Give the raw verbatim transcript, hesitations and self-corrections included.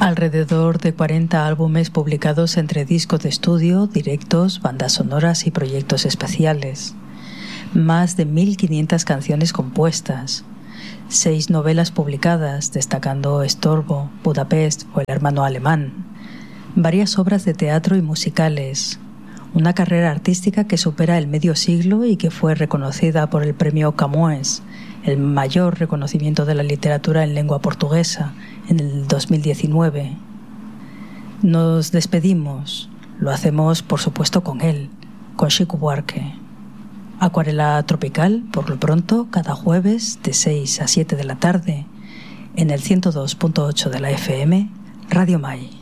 Alrededor de cuarenta álbumes publicados entre discos de estudio, directos, bandas sonoras y proyectos especiales. Más de mil quinientas canciones compuestas. Seis novelas publicadas, destacando Estorbo, Budapest o El hermano alemán. Varias obras de teatro y musicales. Una carrera artística que supera el medio siglo y que fue reconocida por el premio Camões, el mayor reconocimiento de la literatura en lengua portuguesa, en el dos mil diecinueve. Nos despedimos. Lo hacemos, por supuesto, con él, con Chico Buarque. Acuarela Tropical, por lo pronto, cada jueves de seis a siete de la tarde, en el ciento dos punto ocho de la F M, Radio Mai.